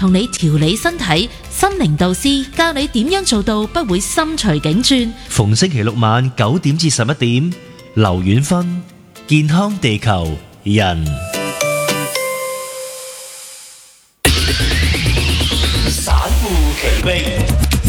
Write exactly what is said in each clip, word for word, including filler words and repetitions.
同你調理身體，心靈導師教你點樣做到不會心隨境轉。 逢星期六晚九點至十一點，劉遠芬，健康地球人。 散戶奇兵，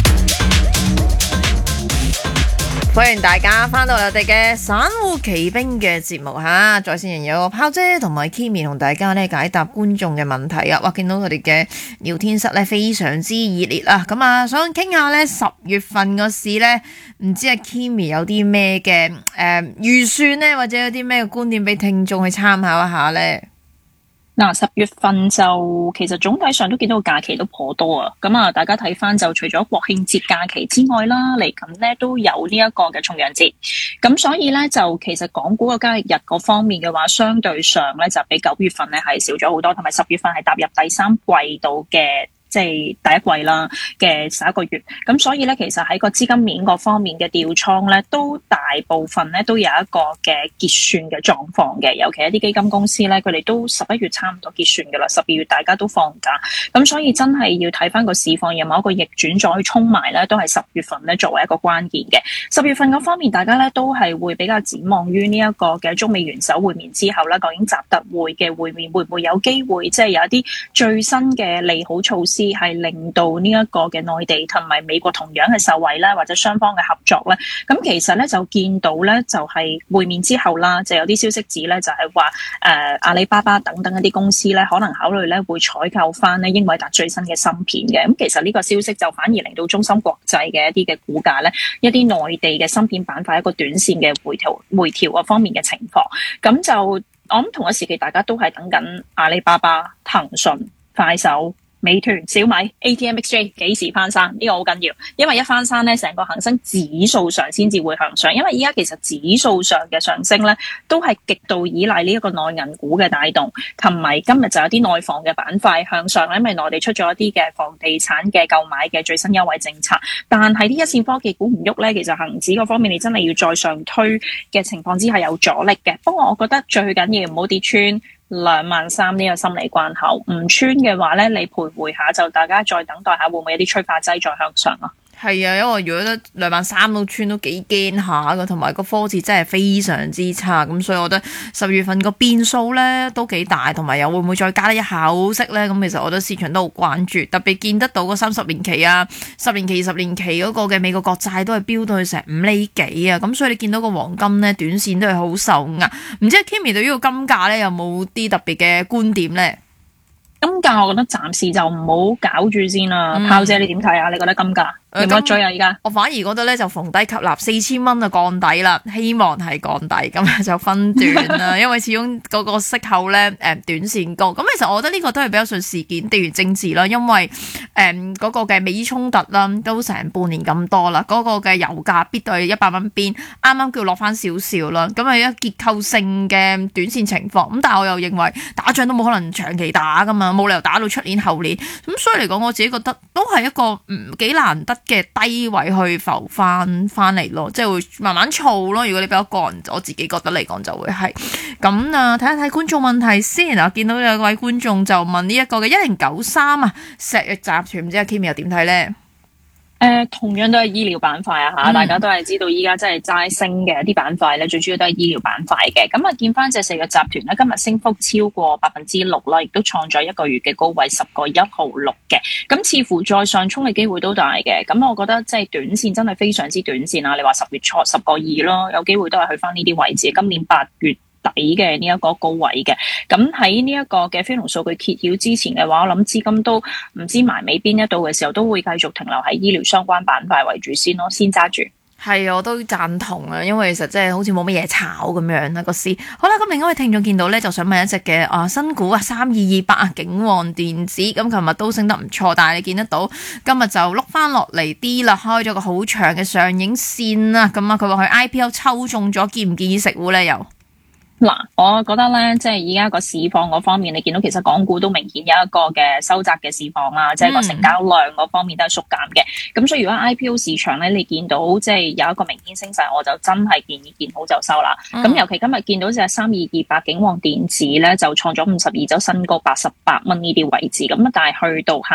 歡迎大家翻到我哋嘅散戶奇兵嘅節目吓，在線人有炮姐同埋 Kimi 同大家咧解答觀眾嘅問題啊！哇，見到佢哋嘅聊天室咧非常之熱烈啊！咁啊，想傾下咧十月份個市咧，唔知阿 Kimi 有啲咩嘅誒預算咧，或者有啲咩觀點俾聽眾去參考一下咧？ 嗱，十月份就其實總體上都見到個假期都頗多啊，咁啊，大家睇翻就除咗國慶節假期之外啦，嚟緊咧都有呢一個嘅重陽節，咁所以咧就其實港股個交易日嗰方面嘅話，相對上咧就比九月份咧係少咗好多，同埋十月份係踏入第三季度嘅。即係第一季啦嘅十一個月，咁所以咧，其實喺個資金面各方面嘅調倉咧，都大部分咧都有一個嘅結算嘅狀況嘅，尤其一啲基金公司咧，佢哋都十一月差唔多結算㗎啦，十二月大家都放假，咁所以真係要睇翻個市況有冇一個逆轉再衝埋咧，都係十月份咧作為一個關鍵嘅。十月份嗰方面，大家咧都係會比較展望於呢一個嘅中美元首會面之後啦，究竟習特會嘅會面會唔會有機會即係有一啲最新嘅利好措施？係令到呢一個嘅內地同埋美國同樣係受惠啦，或者雙方嘅合作咧。咁其實咧就見到咧，就係會面之後啦，就有啲消息指咧，就係話誒阿里巴巴等等一啲公司咧，可能考慮咧會採購翻咧英偉達最新嘅芯片嘅。咁其實呢個消息就反而令到中芯國際嘅一啲嘅股價咧，一啲內地嘅芯片板塊一個短線嘅回調回調嗰方面嘅情況。咁就我諗同一時期大家都係等緊阿里巴巴、騰訊、快手、美團、小米、A T M X J 幾時翻山？呢個好緊要，因為一翻山咧，成個恒生指數上先至會向上。因為依家其實指數上嘅上升咧，都係極度依賴呢一個內銀股嘅帶動，同埋今日就有啲內房嘅板塊向上啦。因為內地出咗一啲嘅房地產嘅購買嘅最新優惠政策，但係啲一線科技股唔喐咧，其實恒指嗰方面你真係要再上推嘅情況之下有阻力嘅。不過我覺得最緊要唔好跌穿兩萬三呢個心理關口，唔穿嘅話咧，你徘徊下就大家再等待下會唔會有啲催化劑再向上啊？ 係啊，因為如果得兩萬三都穿都幾驚下噶，同埋個科技真係非常之差，咁所以我覺得十月份個變數咧都幾大，同埋又會唔會再加得一口息咧？咁其實我覺得市場都好關注，特別見得到個三十年期啊、十年期、十年期嗰個嘅美國國債都係飆到去成五厘幾啊，咁所以你見到個黃金咧短線都係好受壓。唔知 Kimi 對於個金價咧有冇啲特別嘅觀點咧？ 金價我覺得暫時就唔好搞住先啦。 嗯、 炮姐你點睇啊？你覺得金價有冇得追啊？而家我反而覺得咧就逢低吸納四千蚊就降底啦，希望係降底咁就分段啦。因為始終嗰個息口咧誒短線高，咁其實我覺得呢個都係比較順事件地緣政治啦，因為誒嗰、嗯那個嘅美伊衝突啦都成半年咁多啦，嗰、那個嘅油價必對一百蚊邊，啱啱叫落翻少少啦，咁係一結構性嘅短線情況。咁但係我又認為打仗都冇可能長期打噶嘛，冇理由打到出年後年。咁所以嚟講，我自己覺得都係一個唔幾難得嘅低位去浮翻翻嚟咯，即係會慢慢燥咯。如果你比較個人，我自己覺得嚟講就會係咁啊。睇一睇觀眾問題先啊，見到有位觀眾就問呢一個嘅一零九三啊，石藥集團，唔知阿 Kimi 又點睇咧？ 誒、呃，同樣都係醫療板塊啊嚇，嗯、大家都係知道依家真係齋升嘅一啲板塊咧，最主要都係醫療板塊嘅。咁啊，見翻隻石藥集團咧，今日升幅超過百分之六啦，亦都創咗一個月嘅高位十個一毫六嘅。咁似乎再上衝嘅機會都大嘅。咁我覺得即係短線真係非常之短線啊！你話十月初十個二咯，有機會都係去翻呢啲位置。今年八月底嘅呢一個高位嘅，咁喺呢一個嘅非農數據揭曉之前嘅話，我諗資金都唔知埋尾邊一度嘅時候，都會繼續停留喺醫療相關板塊為主先咯，先揸住。 係啊，我都贊同啊，因為其實真係好似冇乜嘢炒咁樣啦個市。好啦，咁另一位聽眾見到咧，就想問一隻嘅啊新股啊三二二八啊景旺電子，咁琴日都升得唔錯，但係你見得到今日就碌翻落嚟啲啦，開咗個好長嘅上影線啦。咁啊，佢話佢 I P O 抽中咗，建唔建議食糊咧又？ 嗱，我覺得咧，即係而家個市況嗰方面，你見到其實港股都明顯有一個嘅收窄嘅市況啦，即係個成交量嗰方面都係縮減嘅。咁所以如果 I P O 市場咧，你見到即係有一個明顯升勢，我就真係建議見好就收啦。咁、嗯、尤其今日見到隻三二二八景旺電子咧，就創咗五十二周新高八十八蚊呢啲位置，咁但係去到